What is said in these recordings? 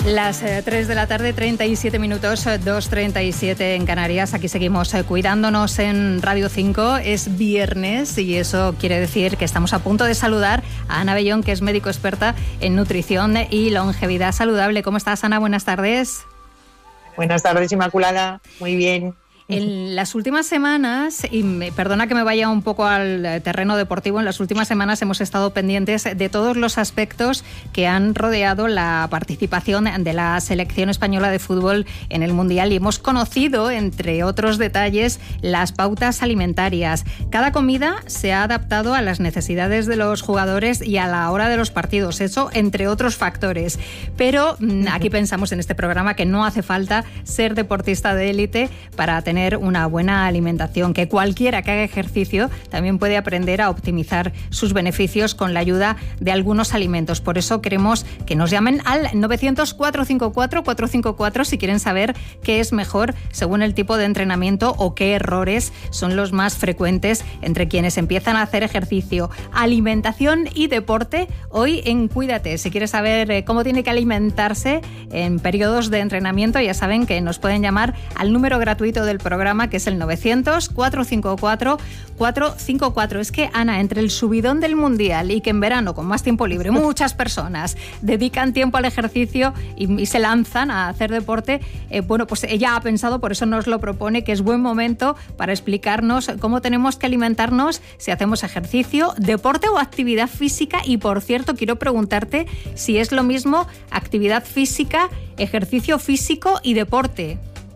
Las 3 de la tarde, 37 minutos, 2:37 en Canarias. Aquí seguimos cuidándonos en Radio 5. Es viernes y eso quiere decir que estamos a punto de saludar a Ana Bellón, que es médico experta en nutrición y longevidad saludable. ¿Cómo estás, Ana? Buenas tardes. Buenas tardes, Inmaculada. Muy bien. En las últimas semanas, y perdona que me vaya un poco al terreno deportivo, en las últimas semanas hemos estado pendientes de todos los aspectos que han rodeado la participación de la selección española de fútbol en el Mundial y hemos conocido, entre otros detalles, las pautas alimentarias. Cada comida se ha adaptado a las necesidades de los jugadores y a la hora de los partidos, eso entre otros factores. Pero aquí pensamos en este programa que no hace falta ser deportista de élite para tener una buena alimentación, que cualquiera que haga ejercicio también puede aprender a optimizar sus beneficios con la ayuda de algunos alimentos. Por eso queremos que nos llamen al 900-454-454 si quieren saber qué es mejor según el tipo de entrenamiento o qué errores son los más frecuentes entre quienes empiezan a hacer ejercicio. Alimentación y deporte hoy en Cuídate. Si quieres saber cómo tiene que alimentarse en periodos de entrenamiento, ya saben que nos pueden llamar al número gratuito del programa, que es el 900-454-454. Es que, Ana, entre el subidón del Mundial y que en verano, con más tiempo libre, muchas personas dedican tiempo al ejercicio y se lanzan a hacer deporte, bueno, pues ella ha pensado, por eso nos lo propone, que es buen momento para explicarnos cómo tenemos que alimentarnos si hacemos ejercicio, deporte o actividad física. Y, por cierto, quiero preguntarte si es lo mismo actividad física, ejercicio físico y deporte.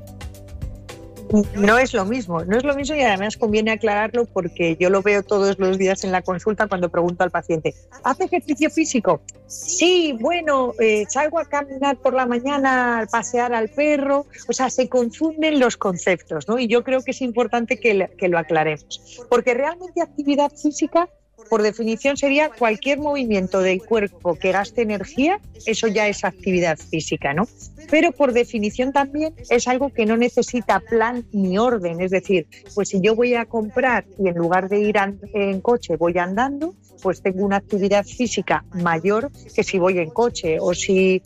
No es lo mismo y además conviene aclararlo porque yo lo veo todos los días en la consulta cuando pregunto al paciente: ¿hace ejercicio físico? Sí, bueno, salgo a caminar por la mañana, a pasear al perro. O sea, se confunden los conceptos, ¿no? Y yo creo que es importante que lo aclaremos, porque realmente actividad física, por definición, sería cualquier movimiento del cuerpo que gaste energía. Eso ya es actividad física, ¿no? Pero por definición también es algo que no necesita plan ni orden. Es decir, pues si yo voy a comprar y en lugar de ir en coche voy andando, pues tengo una actividad física mayor que si voy en coche. O si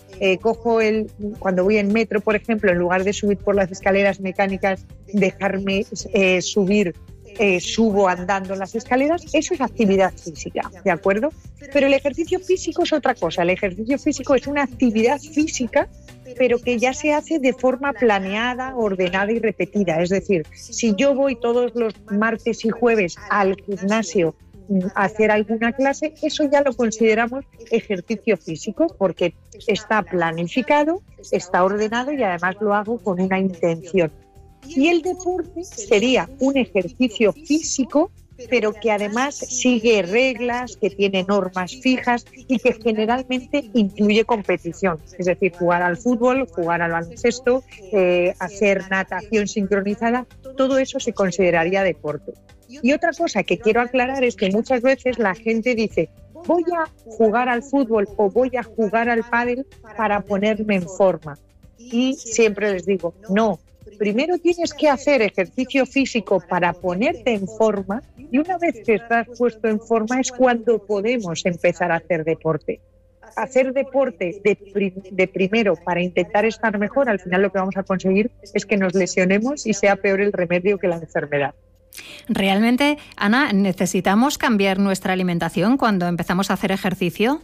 cuando voy en metro, por ejemplo, en lugar de subir por las escaleras mecánicas, dejarme subir, subo andando las escaleras. Eso es actividad física, ¿de acuerdo? Pero el ejercicio físico es otra cosa. El ejercicio físico es una actividad física, pero que ya se hace de forma planeada, ordenada y repetida. Es decir, si yo voy todos los martes y jueves al gimnasio a hacer alguna clase, eso ya lo consideramos ejercicio físico porque está planificado, está ordenado y además lo hago con una intención. Y el deporte sería un ejercicio físico, pero que además sigue reglas, que tiene normas fijas y que generalmente incluye competición. Es decir, jugar al fútbol, jugar al baloncesto, hacer natación sincronizada, todo eso se consideraría deporte. Y otra cosa que quiero aclarar es que muchas veces la gente dice: voy a jugar al fútbol o voy a jugar al pádel para ponerme en forma. Y siempre les digo, no. Primero tienes que hacer ejercicio físico para ponerte en forma, y una vez que estás puesto en forma es cuando podemos empezar a hacer deporte. Hacer deporte de primero para intentar estar mejor, al final lo que vamos a conseguir es que nos lesionemos y sea peor el remedio que la enfermedad. ¿Realmente, Ana, necesitamos cambiar nuestra alimentación cuando empezamos a hacer ejercicio?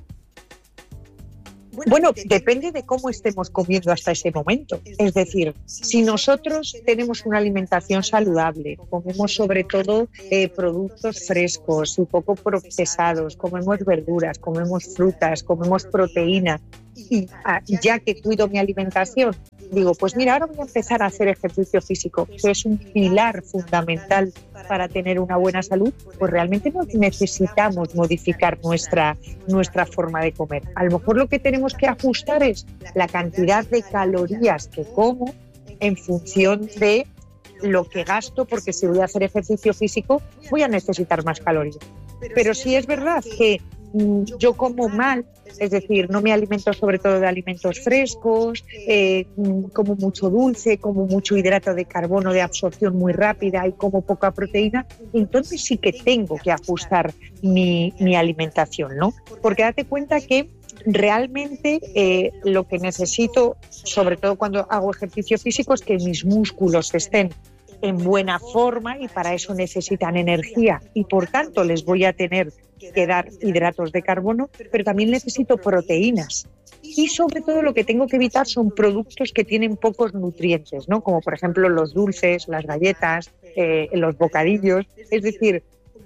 Bueno, depende de cómo estemos comiendo hasta ese momento. Es decir, si nosotros tenemos una alimentación saludable, comemos sobre todo productos frescos y poco procesados, comemos verduras, comemos frutas, comemos proteína, y ya que cuido mi alimentación, digo, pues mira, ahora voy a empezar a hacer ejercicio físico, que es un pilar fundamental para tener una buena salud, pues realmente no necesitamos modificar nuestra forma de comer. A lo mejor lo que tenemos que ajustar es la cantidad de calorías que como en función de lo que gasto, porque si voy a hacer ejercicio físico voy a necesitar más calorías. Pero sí es verdad que yo como mal, es decir, no me alimento sobre todo de alimentos frescos, como mucho dulce, como mucho hidrato de carbono de absorción muy rápida y como poca proteína, entonces sí que tengo que ajustar mi alimentación, ¿no? Porque date cuenta que realmente lo que necesito, sobre todo cuando hago ejercicio físico, es que mis músculos estén en buena forma y para eso necesitan energía y por tanto les voy a tener que dar hidratos de carbono, pero también necesito proteínas. Y sobre todo lo que tengo que evitar son productos que tienen pocos nutrientes, ¿no? Como por ejemplo los dulces, las galletas, los bocadillos. Es decir,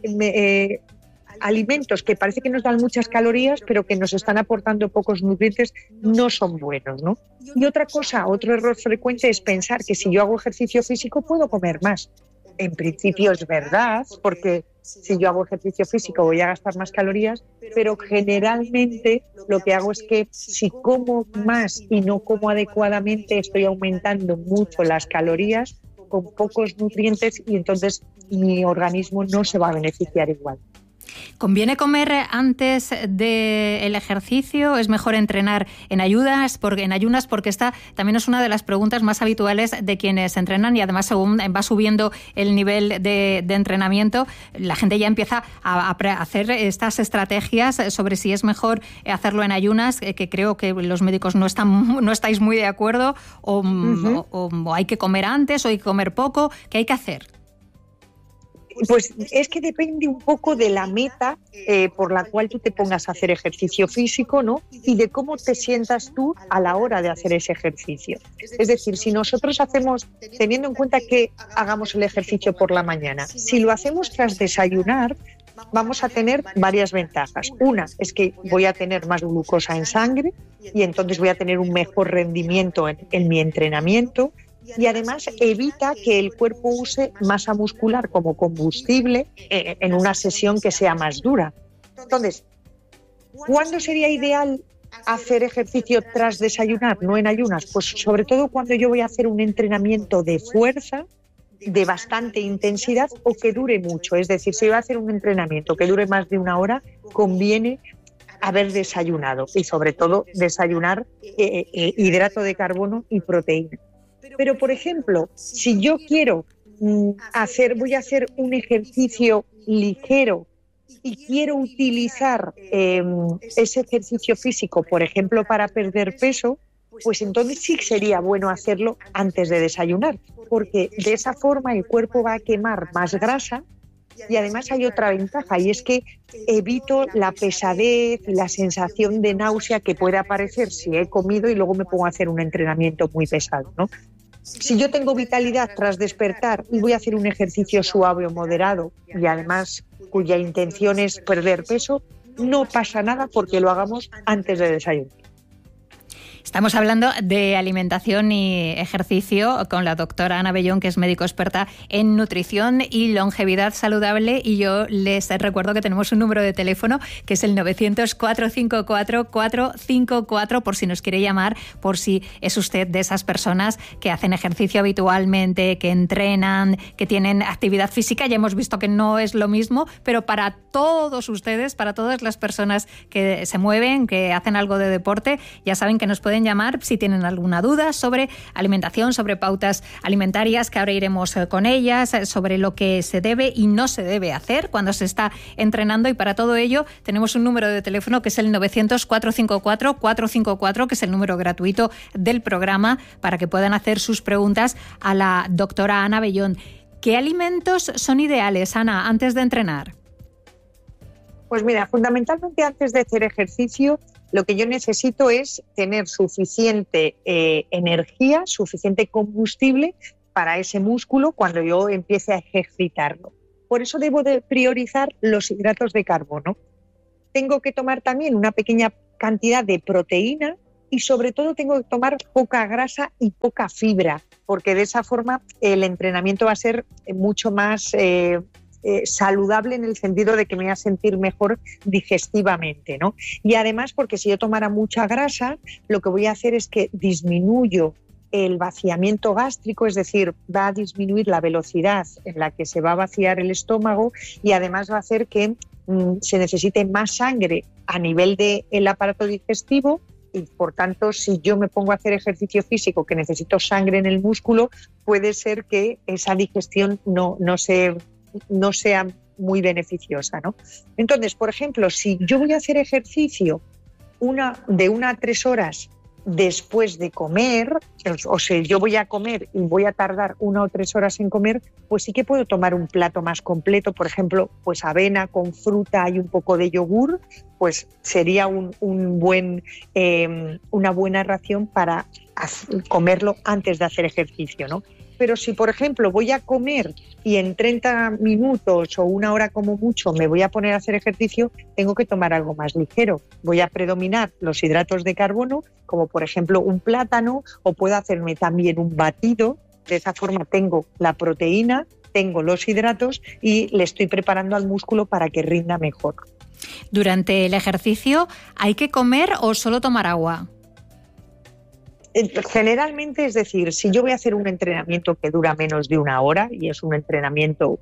alimentos que parece que nos dan muchas calorías, pero que nos están aportando pocos nutrientes, no son buenos, ¿no? Y otra cosa, otro error frecuente es pensar que si yo hago ejercicio físico puedo comer más. En principio es verdad, porque si yo hago ejercicio físico voy a gastar más calorías, pero generalmente lo que hago es que si como más y no como adecuadamente, estoy aumentando mucho las calorías con pocos nutrientes y entonces mi organismo no se va a beneficiar igual. ¿Conviene comer antes del ejercicio? ¿Es mejor entrenar en ayunas? Porque esta también es una de las preguntas más habituales de quienes entrenan y además según va subiendo el nivel de entrenamiento, la gente ya empieza a hacer estas estrategias sobre si es mejor hacerlo en ayunas, que creo que los médicos no estáis muy de acuerdo, o hay que comer antes o hay que comer poco. ¿Qué hay que hacer? Pues es que depende un poco de la meta por la cual tú te pongas a hacer ejercicio físico, ¿no? Y de cómo te sientas tú a la hora de hacer ese ejercicio. Es decir, si nosotros hacemos, teniendo en cuenta que hagamos el ejercicio por la mañana, si lo hacemos tras desayunar, vamos a tener varias ventajas. Una es que voy a tener más glucosa en sangre y entonces voy a tener un mejor rendimiento en mi entrenamiento. Y además evita que el cuerpo use masa muscular como combustible en una sesión que sea más dura. Entonces, ¿cuándo sería ideal hacer ejercicio tras desayunar, no en ayunas? Pues sobre todo cuando yo voy a hacer un entrenamiento de fuerza, de bastante intensidad o que dure mucho. Es decir, si voy a hacer un entrenamiento que dure más de una hora, conviene haber desayunado y sobre todo desayunar hidrato de carbono y proteína. Pero, por ejemplo, si yo quiero voy a hacer un ejercicio ligero y quiero utilizar ese ejercicio físico, por ejemplo, para perder peso, pues entonces sí sería bueno hacerlo antes de desayunar, porque de esa forma el cuerpo va a quemar más grasa. Y además hay otra ventaja y es que evito la pesadez y la sensación de náusea que puede aparecer si he comido y luego me pongo a hacer un entrenamiento muy pesado, ¿no? Si yo tengo vitalidad tras despertar y voy a hacer un ejercicio suave o moderado y además cuya intención es perder peso, no pasa nada porque lo hagamos antes de desayunar. Estamos hablando de alimentación y ejercicio con la doctora Ana Bellón, que es médico experta en nutrición y longevidad saludable. Y yo les recuerdo que tenemos un número de teléfono que es el 900-454-454 por si nos quiere llamar, por si es usted de esas personas que hacen ejercicio habitualmente, que entrenan, que tienen actividad física. Ya hemos visto que no es lo mismo, pero para todos ustedes, para todas las personas que se mueven, que hacen algo de deporte, ya saben que nos pueden llamar si tienen alguna duda sobre alimentación, sobre pautas alimentarias, que ahora iremos con ellas, sobre lo que se debe y no se debe hacer cuando se está entrenando. Y para todo ello tenemos un número de teléfono que es el 900-454-454, que es el número gratuito del programa para que puedan hacer sus preguntas a la doctora Ana Bellón. ¿Qué alimentos son ideales, Ana, antes de entrenar? Pues mira, fundamentalmente antes de hacer ejercicio, lo que yo necesito es tener suficiente energía, suficiente combustible para ese músculo cuando yo empiece a ejercitarlo. Por eso debo de priorizar los hidratos de carbono. Tengo que tomar también una pequeña cantidad de proteína y sobre todo tengo que tomar poca grasa y poca fibra, porque de esa forma el entrenamiento va a ser mucho más saludable en el sentido de que me voy a sentir mejor digestivamente, ¿no? Y además porque si yo tomara mucha grasa, lo que voy a hacer es que disminuyo el vaciamiento gástrico, es decir, va a disminuir la velocidad en la que se va a vaciar el estómago y además va a hacer que se necesite más sangre a nivel del aparato digestivo y por tanto si yo me pongo a hacer ejercicio físico que necesito sangre en el músculo, puede ser que esa digestión no sea muy beneficiosa, ¿no? Entonces, por ejemplo, si yo voy a hacer ejercicio de 1 a 3 horas después de comer, o sea, yo voy a comer y voy a tardar 1 o 3 horas en comer, pues sí que puedo tomar un plato más completo, por ejemplo, pues avena con fruta y un poco de yogur, pues sería una buena ración para comerlo antes de hacer ejercicio, ¿no? Pero si, por ejemplo, voy a comer y en 30 minutos o 1 hora como mucho me voy a poner a hacer ejercicio, tengo que tomar algo más ligero. Voy a predominar los hidratos de carbono, como por ejemplo un plátano, o puedo hacerme también un batido. De esa forma tengo la proteína, tengo los hidratos y le estoy preparando al músculo para que rinda mejor. ¿Durante el ejercicio hay que comer o solo tomar agua? Generalmente, es decir, si yo voy a hacer un entrenamiento que dura menos de 1 hora y es un entrenamiento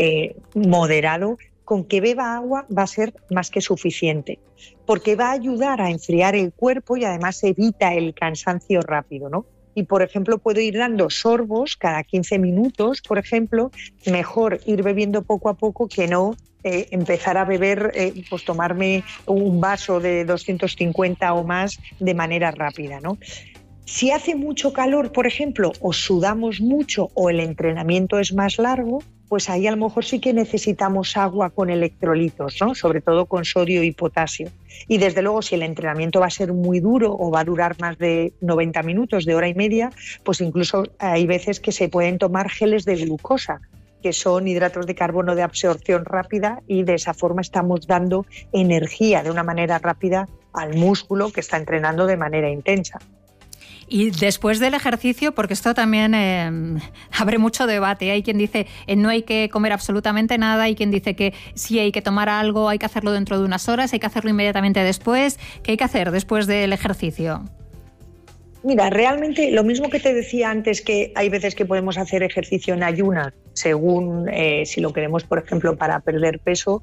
moderado, con que beba agua va a ser más que suficiente, porque va a ayudar a enfriar el cuerpo y además evita el cansancio rápido, ¿no? Y, por ejemplo, puedo ir dando sorbos cada 15 minutos, por ejemplo, mejor ir bebiendo poco a poco que no empezar a beber, pues tomarme un vaso de 250 o más de manera rápida, ¿no? Si hace mucho calor, por ejemplo, o sudamos mucho o el entrenamiento es más largo, pues ahí a lo mejor sí que necesitamos agua con electrolitos, ¿no? Sobre todo con sodio y potasio. Y desde luego, si el entrenamiento va a ser muy duro o va a durar más de 90 minutos, de hora y media, pues incluso hay veces que se pueden tomar geles de glucosa, que son hidratos de carbono de absorción rápida, y de esa forma estamos dando energía de una manera rápida al músculo que está entrenando de manera intensa. Y después del ejercicio, porque esto también abre mucho debate. Hay quien dice no hay que comer absolutamente nada, hay quien dice que sí hay que tomar algo, hay que hacerlo dentro de unas horas, hay que hacerlo inmediatamente después. ¿Qué hay que hacer después del ejercicio? Mira, realmente lo mismo que te decía antes, que hay veces que podemos hacer ejercicio en ayunas, según si lo queremos, por ejemplo, para perder peso,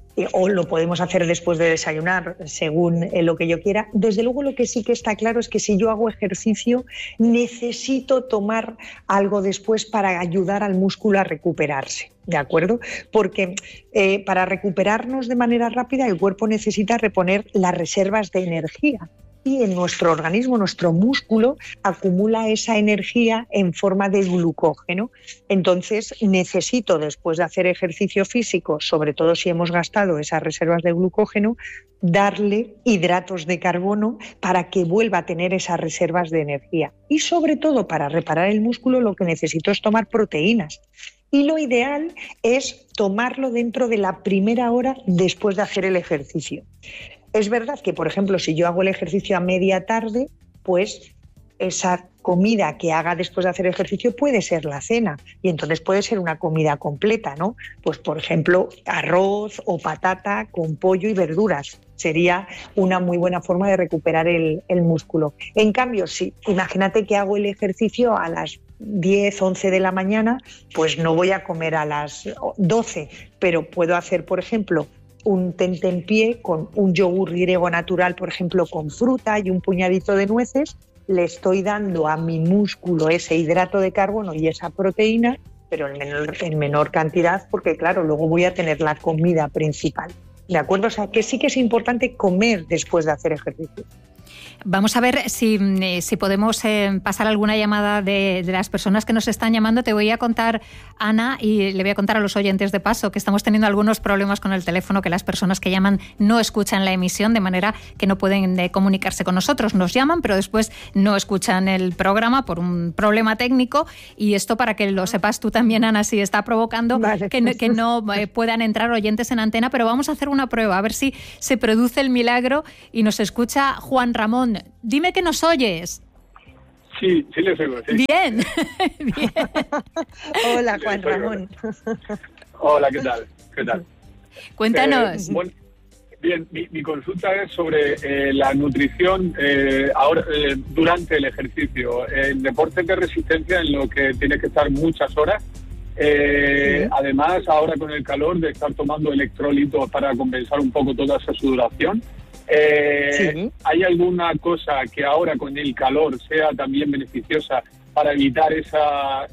o lo podemos hacer después de desayunar, según lo que yo quiera. Desde luego, lo que sí que está claro es que si yo hago ejercicio, necesito tomar algo después para ayudar al músculo a recuperarse, ¿de acuerdo? Porque para recuperarnos de manera rápida, el cuerpo necesita reponer las reservas de energía. Y en nuestro organismo, nuestro músculo acumula esa energía en forma de glucógeno. Entonces necesito, después de hacer ejercicio físico, sobre todo si hemos gastado esas reservas de glucógeno, darle hidratos de carbono para que vuelva a tener esas reservas de energía. Y sobre todo, para reparar el músculo, lo que necesito es tomar proteínas. Y lo ideal es tomarlo dentro de la primera hora después de hacer el ejercicio. Es verdad que, por ejemplo, si yo hago el ejercicio a media tarde, pues esa comida que haga después de hacer ejercicio puede ser la cena, y entonces puede ser una comida completa, ¿no? Pues, por ejemplo, arroz o patata con pollo y verduras. Sería una muy buena forma de recuperar el músculo. En cambio, si imagínate que hago el ejercicio a las 10, 11 de la mañana, pues no voy a comer a las 12, pero puedo hacer, por ejemplo, un tentempié con un yogur griego natural, por ejemplo, con fruta y un puñadito de nueces. Le estoy dando a mi músculo ese hidrato de carbono y esa proteína, pero en menor cantidad, porque claro, luego voy a tener la comida principal. ¿De acuerdo? O sea, que sí que es importante comer después de hacer ejercicio. Vamos a ver si podemos pasar alguna llamada de las personas que nos están llamando. Te voy a contar, Ana, y le voy a contar a los oyentes de paso que estamos teniendo algunos problemas con el teléfono, que las personas que llaman no escuchan la emisión, de manera que no pueden comunicarse con nosotros. Nos llaman, pero después no escuchan el programa por un problema técnico, y esto, para que lo sepas tú también, Ana, sí está provocando que no puedan entrar oyentes en antena, pero vamos a hacer una prueba, a ver si se produce el milagro y nos escucha Juan Ramón. Dime que nos oyes. Sí, sí les oigo. Sí. Bien. Bien. Hola, Juan Ramón. Hola, ¿qué tal? ¿Qué tal? Cuéntanos. Bueno, bien, mi consulta es sobre la nutrición ahora durante el ejercicio. En deportes de resistencia, en lo que tiene que estar muchas horas. Sí. Además, ahora con el calor, de estar tomando electrolitos para compensar un poco toda esa sudoración. Sí. ¿Hay alguna cosa que ahora con el calor sea también beneficiosa para evitar esa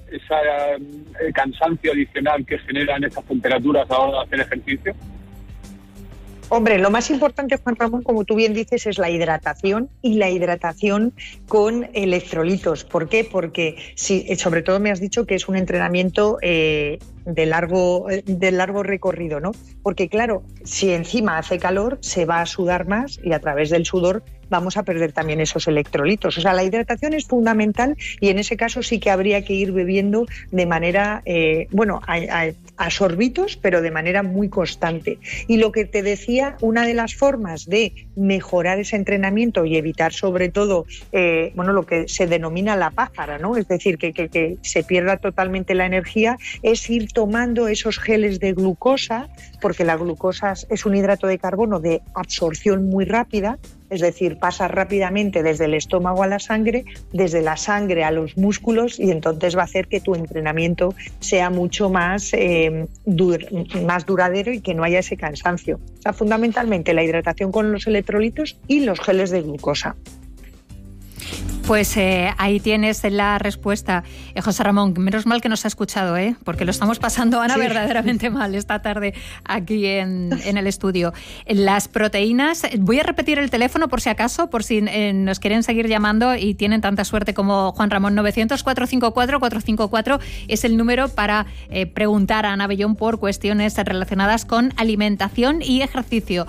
cansancio adicional que generan estas temperaturas a la hora de hacer ejercicio? Hombre, lo más importante, Juan Ramón, como tú bien dices, es la hidratación y la hidratación con electrolitos. ¿Por qué? Porque sobre todo me has dicho que es un entrenamiento de largo recorrido, ¿no? Porque claro, si encima hace calor, se va a sudar más y a través del sudor vamos a perder también esos electrolitos. O sea, la hidratación es fundamental y en ese caso sí que habría que ir bebiendo de manera, a sorbitos, pero de manera muy constante. Y lo que te decía, una de las formas de mejorar ese entrenamiento y evitar sobre todo, lo que se denomina la pájara, ¿no? Es decir, que se pierda totalmente la energía, es ir tomando esos geles de glucosa, porque la glucosa es un hidrato de carbono de absorción muy rápida. Es decir, pasa rápidamente desde el estómago a la sangre, desde la sangre a los músculos y entonces va a hacer que tu entrenamiento sea mucho más duradero y que no haya ese cansancio. O sea, fundamentalmente la hidratación con los electrolitos y los geles de glucosa. Pues ahí tienes la respuesta. José Ramón, menos mal que nos ha escuchado, porque lo estamos pasando, Ana, verdaderamente mal esta tarde aquí en el estudio. Las proteínas, voy a repetir el teléfono por si acaso, por si nos quieren seguir llamando y tienen tanta suerte como Juan Ramón. 900-454-454 es el número para preguntar a Ana Bellón por cuestiones relacionadas con alimentación y ejercicio.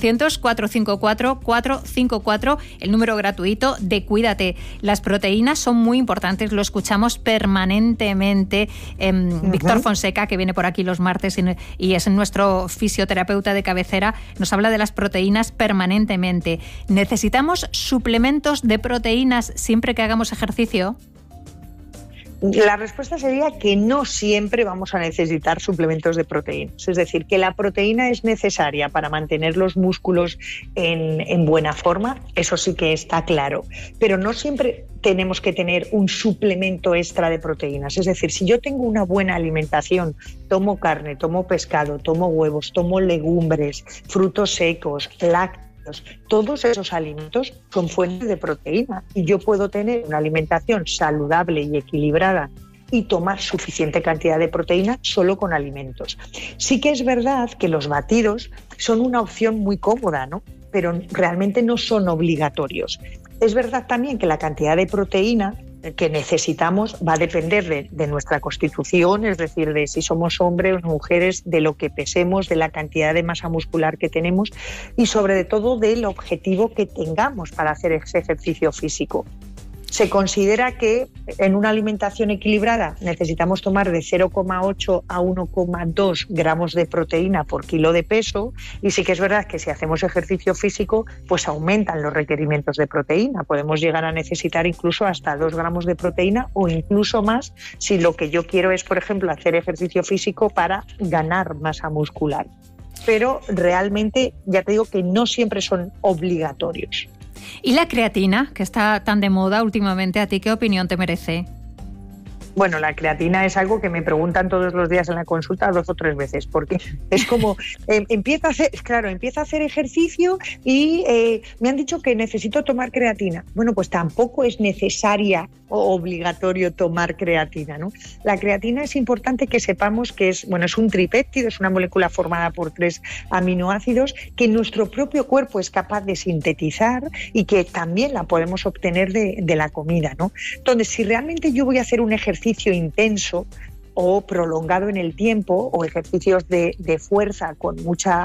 900-454-454, el número gratuito de Cuídate. Las proteínas son muy importantes, lo escuchamos permanentemente. Víctor Fonseca, que viene por aquí los martes y es nuestro fisioterapeuta de cabecera, nos habla de las proteínas permanentemente. ¿Necesitamos suplementos de proteínas siempre que hagamos ejercicio? La respuesta sería que no siempre vamos a necesitar suplementos de proteínas. Es decir, que la proteína es necesaria para mantener los músculos en buena forma, eso sí que está claro. Pero no siempre tenemos que tener un suplemento extra de proteínas. Es decir, si yo tengo una buena alimentación, tomo carne, tomo pescado, tomo huevos, tomo legumbres, frutos secos, lácteos, todos esos alimentos son fuentes de proteína y yo puedo tener una alimentación saludable y equilibrada y tomar suficiente cantidad de proteína solo con alimentos. Sí que es verdad que los batidos son una opción muy cómoda, ¿no? Pero realmente no son obligatorios. Es verdad también que la cantidad de proteína que necesitamos va a depender de nuestra constitución, es decir, de si somos hombres o mujeres, de lo que pesemos, de la cantidad de masa muscular que tenemos y sobre todo del objetivo que tengamos para hacer ese ejercicio físico. Se considera que en una alimentación equilibrada necesitamos tomar de 0,8 a 1,2 gramos de proteína por kilo de peso y sí que es verdad que si hacemos ejercicio físico pues aumentan los requerimientos de proteína. Podemos llegar a necesitar incluso hasta 2 gramos de proteína o incluso más si lo que yo quiero es, por ejemplo, hacer ejercicio físico para ganar masa muscular. Pero realmente ya te digo que no siempre son obligatorios. ¿Y la creatina, que está tan de moda últimamente, a ti qué opinión te merece? Bueno, la creatina es algo que me preguntan todos los días en la consulta 2 o 3 veces, porque es como, empieza a hacer ejercicio y me han dicho que necesito tomar creatina. Bueno, pues tampoco es necesaria o obligatorio tomar creatina, ¿no? La creatina es importante que sepamos que es un tripéptido, es una molécula formada por 3 aminoácidos que nuestro propio cuerpo es capaz de sintetizar y que también la podemos obtener de la comida, ¿no? Entonces, si realmente yo voy a hacer un ejercicio intenso o prolongado en el tiempo o ejercicios de fuerza con mucha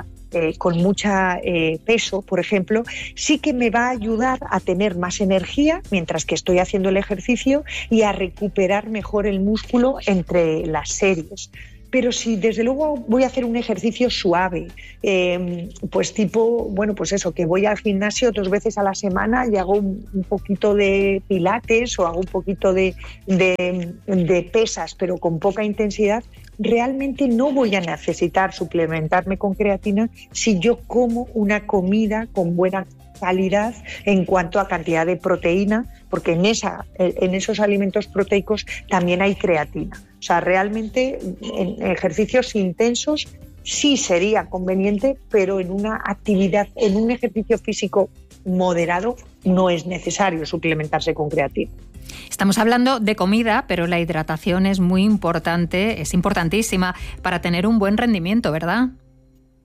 peso, por ejemplo, sí que me va a ayudar a tener más energía mientras que estoy haciendo el ejercicio y a recuperar mejor el músculo entre las series. Pero si desde luego voy a hacer un ejercicio suave, pues tipo, que voy al gimnasio 2 veces a la semana y hago un poquito de pilates o hago un poquito de pesas, pero con poca intensidad, realmente no voy a necesitar suplementarme con creatina si yo como una comida con buena calidad en cuanto a cantidad de proteína, porque en esos alimentos proteicos también hay creatina. O sea, realmente en ejercicios intensos sí sería conveniente, pero en un ejercicio físico moderado no es necesario suplementarse con creatina. Estamos hablando de comida, pero la hidratación es muy importante, es importantísima para tener un buen rendimiento, ¿verdad?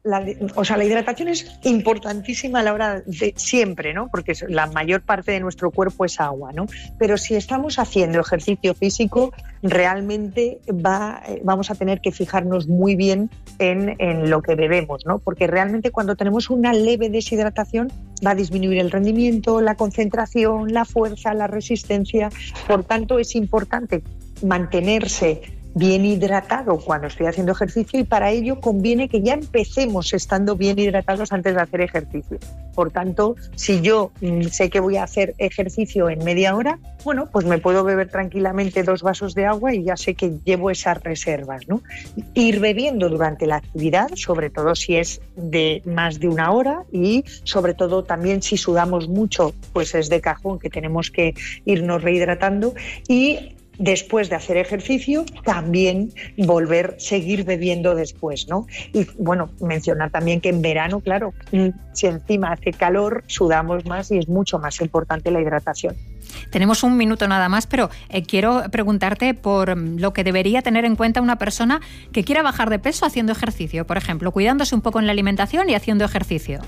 la hidratación es importantísima a la hora de siempre, ¿no? Porque la mayor parte de nuestro cuerpo es agua, ¿no? Pero si estamos haciendo ejercicio físico, realmente vamos a tener que fijarnos muy bien en lo que bebemos, ¿no? Porque realmente cuando tenemos una leve deshidratación va a disminuir el rendimiento, la concentración, la fuerza, la resistencia. Por tanto, es importante mantenerse bien hidratado cuando estoy haciendo ejercicio, y para ello conviene que ya empecemos estando bien hidratados antes de hacer ejercicio. Por tanto, si yo sé que voy a hacer ejercicio en media hora, bueno, pues me puedo beber tranquilamente 2 vasos de agua y ya sé que llevo esas reservas, ¿no? Ir bebiendo durante la actividad, sobre todo si es de más de 1 hora, y sobre todo también si sudamos mucho, pues es de cajón que tenemos que irnos rehidratando. Y después de hacer ejercicio, también seguir bebiendo después, ¿no? Y bueno, mencionar también que en verano, claro, si encima hace calor, sudamos más y es mucho más importante la hidratación. Tenemos 1 minuto nada más, pero quiero preguntarte por lo que debería tener en cuenta una persona que quiera bajar de peso haciendo ejercicio, por ejemplo, cuidándose un poco en la alimentación y haciendo ejercicio.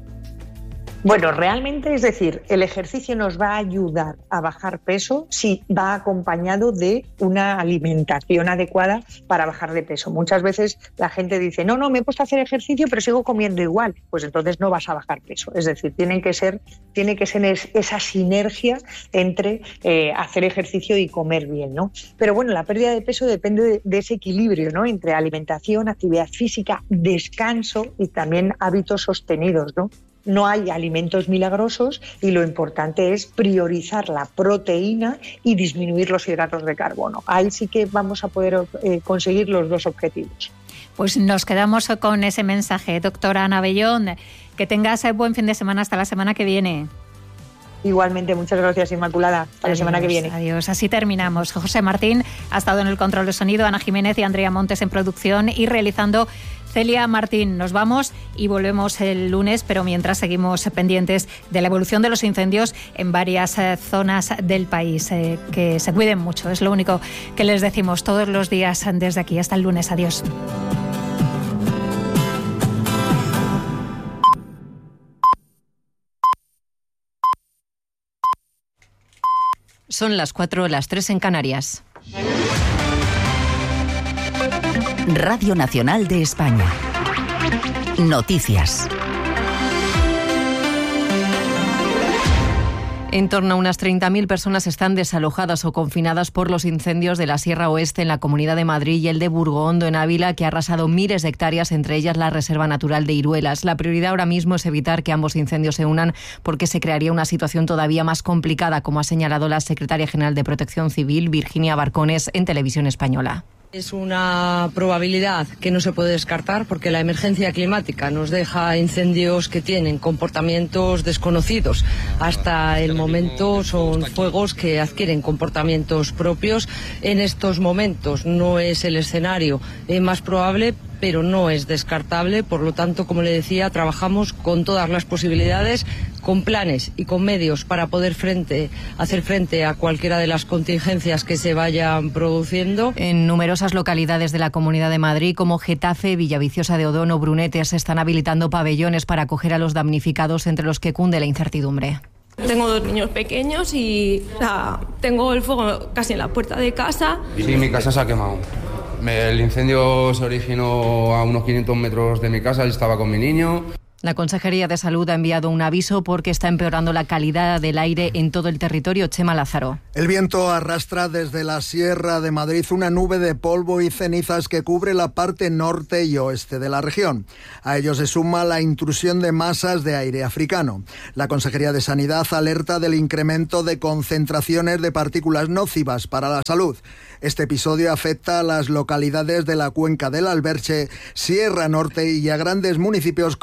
Bueno, realmente, es decir, el ejercicio nos va a ayudar a bajar peso si va acompañado de una alimentación adecuada para bajar de peso. Muchas veces la gente dice, no, me he puesto a hacer ejercicio pero sigo comiendo igual. Pues entonces no vas a bajar peso. Es decir, tiene que ser esa sinergia entre hacer ejercicio y comer bien, ¿no? Pero bueno, la pérdida de peso depende de ese equilibrio, ¿no? Entre alimentación, actividad física, descanso y también hábitos sostenidos, ¿no? No hay alimentos milagrosos y lo importante es priorizar la proteína y disminuir los hidratos de carbono. Ahí sí que vamos a poder conseguir los 2 objetivos. Pues nos quedamos con ese mensaje. Doctora Ana Bellón, que tengas buen fin de semana hasta la semana que viene. Igualmente, muchas gracias, Inmaculada. Hasta la semana que viene. Adiós, así terminamos. José Martín ha estado en el control de sonido, Ana Jiménez y Andrea Montes en producción y realizando Celia Martín. Nos vamos y volvemos el lunes, pero mientras seguimos pendientes de la evolución de los incendios en varias zonas del país. Que se cuiden mucho, es lo único que les decimos todos los días desde aquí. Hasta el lunes. Adiós. Son las 4, las 3 en Canarias. Radio Nacional de España. Noticias. En torno a unas 30.000 personas están desalojadas o confinadas por los incendios de la Sierra Oeste en la Comunidad de Madrid y el de Burgondo en Ávila, que ha arrasado miles de hectáreas, entre ellas la Reserva Natural de Iruelas. La prioridad ahora mismo es evitar que ambos incendios se unan, porque se crearía una situación todavía más complicada, como ha señalado la secretaria general de Protección Civil, Virginia Barcones, en Televisión Española. Es una probabilidad que no se puede descartar, porque la emergencia climática nos deja incendios que tienen comportamientos desconocidos. Hasta el momento son fuegos que adquieren comportamientos propios. En estos momentos no es el escenario más probable, pero no es descartable. Por lo tanto, como le decía, trabajamos con todas las posibilidades, con planes y con medios para poder hacer frente a cualquiera de las contingencias que se vayan produciendo. En numerosas localidades de la Comunidad de Madrid, como Getafe, Villaviciosa de Odón o Brunete, se están habilitando pabellones para acoger a los damnificados, entre los que cunde la incertidumbre. Tengo 2 niños pequeños y tengo el fuego casi en la puerta de casa. Sí, mi casa se ha quemado. El incendio se originó a unos 500 metros de mi casa, yo estaba con mi niño. La Consejería de Salud ha enviado un aviso porque está empeorando la calidad del aire en todo el territorio. Chema Lázaro. El viento arrastra desde la Sierra de Madrid una nube de polvo y cenizas que cubre la parte norte y oeste de la región. A ello se suma la intrusión de masas de aire africano. La Consejería de Sanidad alerta del incremento de concentraciones de partículas nocivas para la salud. Este episodio afecta a las localidades de la cuenca del Alberche, Sierra Norte y a grandes municipios como Collado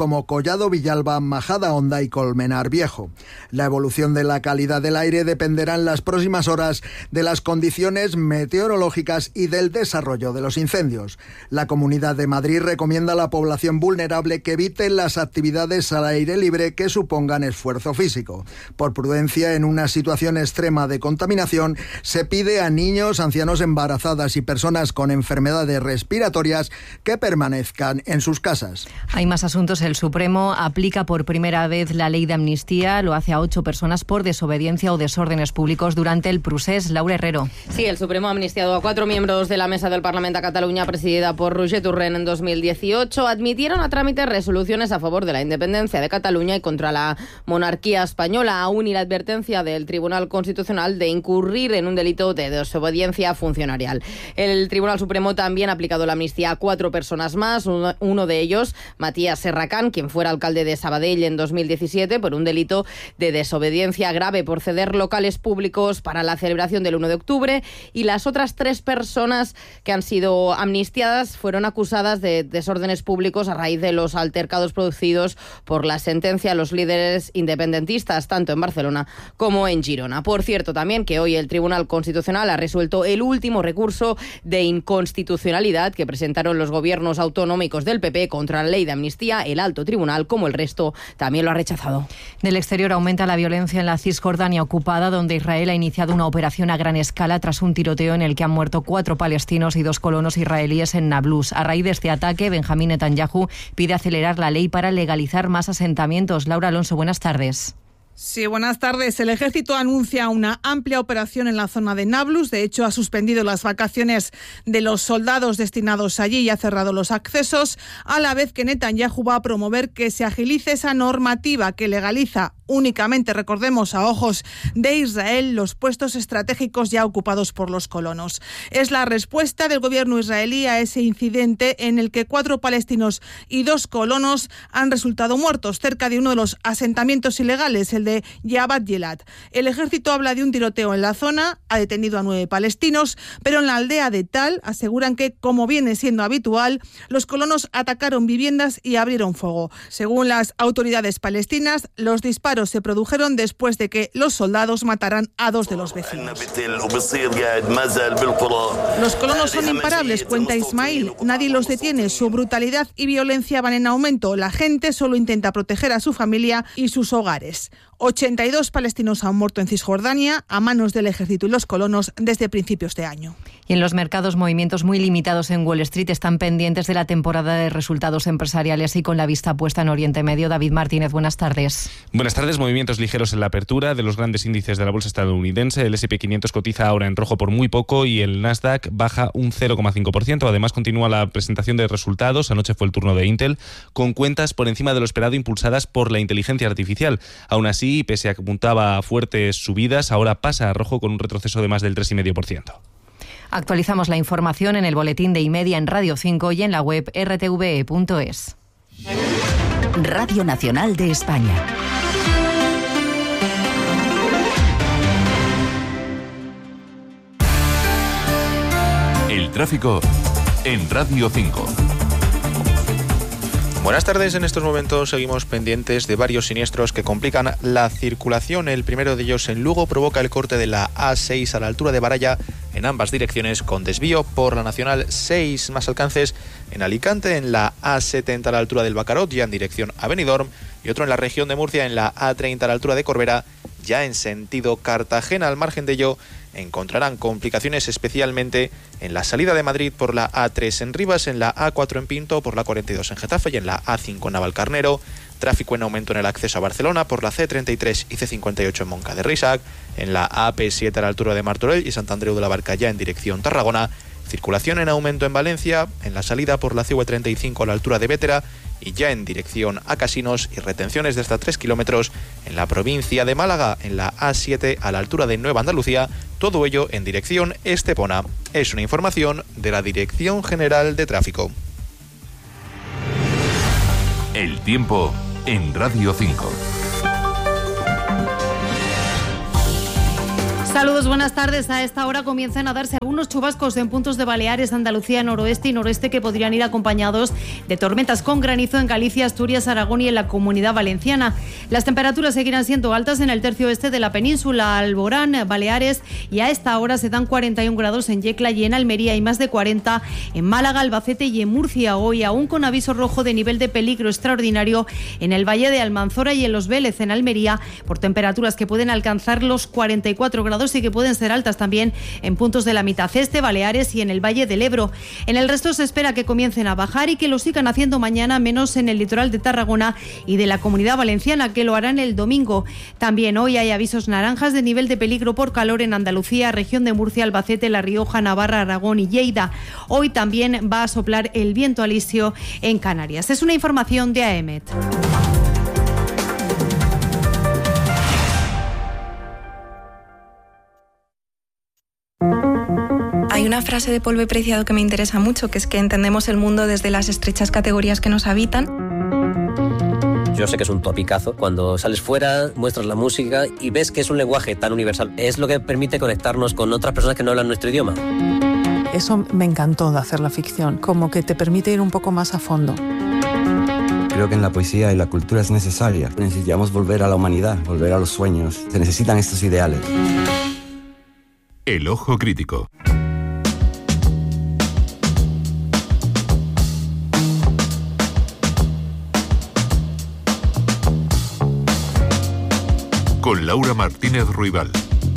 Collado, Villalba, Majadahonda y Colmenar Viejo. La evolución de la calidad del aire dependerá en las próximas horas de las condiciones meteorológicas y del desarrollo de los incendios. La Comunidad de Madrid recomienda a la población vulnerable que evite las actividades al aire libre que supongan esfuerzo físico. Por prudencia, en una situación extrema de contaminación, se pide a niños, ancianos, embarazadas y personas con enfermedades respiratorias que permanezcan en sus casas. Hay más asuntos. El Supremo aplica por primera vez la ley de amnistía. Lo hace a 8 personas por desobediencia o desórdenes públicos durante el procés. Laura Herrero. Sí, el Supremo ha amnistiado a 4 miembros de la Mesa del Parlamento a Cataluña, presidida por Roger Torrent en 2018. Admitieron a trámite resoluciones a favor de la independencia de Cataluña y contra la monarquía española, aún y la advertencia del Tribunal Constitucional de incurrir en un delito de desobediencia funcionarial. El Tribunal Supremo también ha aplicado la amnistía a 4 personas más, uno de ellos, Matías Serracán, quien fuera alcalde de Sabadell en 2017 por un delito de desobediencia grave por ceder locales públicos para la celebración del 1 de octubre, y las otras 3 personas que han sido amnistiadas fueron acusadas de desórdenes públicos a raíz de los altercados producidos por la sentencia a los líderes independentistas, tanto en Barcelona como en Girona. Por cierto, también que hoy el Tribunal Constitucional ha resuelto el último recurso de inconstitucionalidad que presentaron los gobiernos autonómicos del PP contra la ley de amnistía. El alto tribunal, como el resto, también lo ha rechazado. Del exterior aumenta la violencia en la Cisjordania ocupada, donde Israel ha iniciado una operación a gran escala tras un tiroteo en el que han muerto 4 palestinos y 2 colonos israelíes en Nablus. A raíz de este ataque, Benjamín Netanyahu pide acelerar la ley para legalizar más asentamientos. Laura Alonso, buenas tardes. Sí, buenas tardes. El ejército anuncia una amplia operación en la zona de Nablus. De hecho, ha suspendido las vacaciones de los soldados destinados allí y ha cerrado los accesos, a la vez que Netanyahu va a promover que se agilice esa normativa que legaliza únicamente, recordemos, a ojos de Israel, los puestos estratégicos ya ocupados por los colonos. Es la respuesta del gobierno israelí a ese incidente en el que 4 palestinos y 2 colonos han resultado muertos cerca de uno de los asentamientos ilegales, el de Yabat Yelat. El ejército habla de un tiroteo en la zona, ha detenido a 9 palestinos, pero en la aldea de Tal aseguran que, como viene siendo habitual, los colonos atacaron viviendas y abrieron fuego. Según las autoridades palestinas, los disparos se produjeron después de que los soldados mataran a 2 de los vecinos. Los colonos son imparables, cuenta Ismail. Nadie los detiene. Su brutalidad y violencia van en aumento. La gente solo intenta proteger a su familia y sus hogares. 82 palestinos han muerto en Cisjordania a manos del ejército y los colonos desde principios de año. Y en los mercados, movimientos muy limitados en Wall Street. Están pendientes de la temporada de resultados empresariales y con la vista puesta en Oriente Medio. David Martínez, buenas tardes. Buenas tardes. Movimientos ligeros en la apertura de los grandes índices de la bolsa estadounidense. El S&P 500 cotiza ahora en rojo por muy poco y el Nasdaq baja un 0,5%. Además, continúa la presentación de resultados. Anoche fue el turno de Intel, con cuentas por encima de lo esperado impulsadas por la inteligencia artificial. Aún así, pese a que apuntaba a fuertes subidas, ahora pasa a rojo con un retroceso de más del 3,5%. Actualizamos la información en el boletín de iMedia en Radio 5 y en la web rtve.es. Radio Nacional de España. El tráfico en Radio 5. Buenas tardes. En estos momentos seguimos pendientes de varios siniestros que complican la circulación. El primero de ellos en Lugo provoca el corte de la A6 a la altura de Baralla en ambas direcciones con desvío por la Nacional 6. Más alcances en Alicante en la A70 a la altura del Bacarot ya en dirección a Benidorm y otro en la región de Murcia en la A30 a la altura de Corbera ya en sentido Cartagena. Al margen de ello encontrarán complicaciones especialmente en la salida de Madrid por la A3 en Rivas, en la A4 en Pinto, por la 42 en Getafe y en la A5 en Navalcarnero. Tráfico en aumento en el acceso a Barcelona por la C33 y C58 en Moncada de Reixac, en la AP7 a la altura de Martorell y Sant Andreu de la Barca ya en dirección Tarragona. Circulación en aumento en Valencia, en la salida por la CV35 a la altura de Bétera y ya en dirección a Casinos, y retenciones de hasta 3 kilómetros en la provincia de Málaga, en la A7 a la altura de Nueva Andalucía, todo ello en dirección Estepona. Es una información de la Dirección General de Tráfico. El tiempo en Radio 5. Saludos, buenas tardes. A esta hora comienzan a darse algunos chubascos en puntos de Baleares, Andalucía, noroeste y noreste que podrían ir acompañados de tormentas con granizo en Galicia, Asturias, Aragón y en la Comunidad Valenciana. Las temperaturas seguirán siendo altas en el tercio oeste de la península, Alborán, Baleares, y a esta hora se dan 41 grados en Yecla y en Almería y más de 40 en Málaga, Albacete y en Murcia. Hoy aún con aviso rojo de nivel de peligro extraordinario en el Valle de Almanzora y en Los Vélez, en Almería, por temperaturas que pueden alcanzar los 44 grados y que pueden ser altas también en puntos de la mitad este, Baleares y en el Valle del Ebro. En el resto se espera que comiencen a bajar y que lo sigan haciendo mañana, menos en el litoral de Tarragona y de la Comunidad Valenciana, que lo harán el domingo. También hoy hay avisos naranjas de nivel de peligro por calor en Andalucía, región de Murcia, Albacete, La Rioja, Navarra, Aragón y Lleida. Hoy también va a soplar el viento alisio en Canarias. Es una información de AEMET. Hay una frase de Polvo y Preciado que me interesa mucho, que es que entendemos el mundo desde las estrechas categorías que nos habitan. Yo sé que es un topicazo. Cuando sales fuera, muestras la música y ves que es un lenguaje tan universal. Es lo que permite conectarnos con otras personas que no hablan nuestro idioma. Eso me encantó de hacer la ficción, como que te permite ir un poco más a fondo. Creo que en la poesía y la cultura es necesaria. Necesitamos volver a la humanidad, volver a los sueños. Se necesitan estos ideales. El ojo crítico. Con Laura Martínez Ruibal.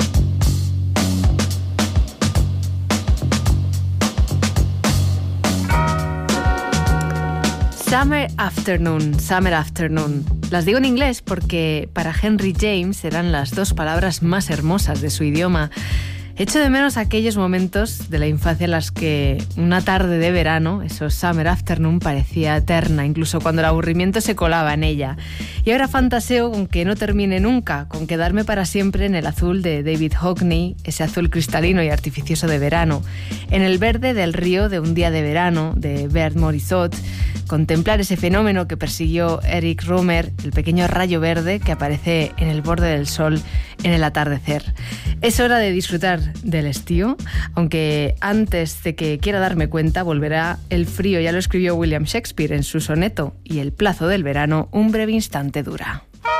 Summer Afternoon. Las digo en inglés porque para Henry James eran las dos palabras más hermosas de su idioma. Echo de menos aquellos momentos de la infancia en las que una tarde de verano, eso Summer Afternoon, parecía eterna, incluso cuando el aburrimiento se colaba en ella. Y ahora fantaseo con que no termine nunca, con quedarme para siempre en el azul de David Hockney, ese azul cristalino y artificioso de verano, en el verde del río de un día de verano, de Bert Morisot, contemplar ese fenómeno que persiguió Eric Romer, el pequeño rayo verde que aparece en el borde del sol en el atardecer. Es hora de disfrutar del estío, aunque antes de que quiera darme cuenta volverá el frío. Ya lo escribió William Shakespeare en su soneto, y el plazo del verano un breve instante dura.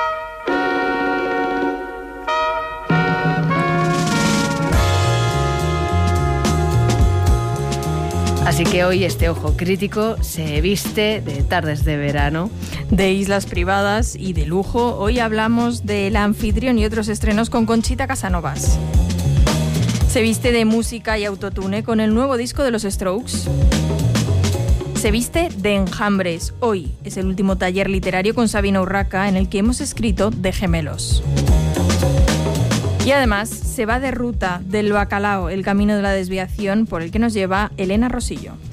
Así que hoy este ojo crítico se viste de tardes de verano, de islas privadas y de lujo. Hoy hablamos del Anfitrión y otros estrenos con Conchita Casanovas. Se viste de música y autotune con el nuevo disco de los Strokes. Se viste de enjambres. Hoy es el último taller literario con Sabina Urraca en el que hemos escrito de gemelos. Y además se va de ruta del bacalao, el camino de la desviación por el que nos lleva Elena Rosillo.